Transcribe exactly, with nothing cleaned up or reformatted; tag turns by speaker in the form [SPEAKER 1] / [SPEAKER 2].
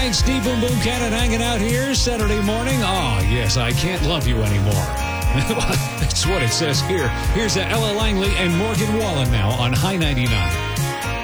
[SPEAKER 1] right, Steve Boom Boom Cannon hanging out here Saturday morning. Oh, yes, I can't love you anymore. That's what it says here. Here's Ella Langley and Morgan Wallen now on High ninety-nine.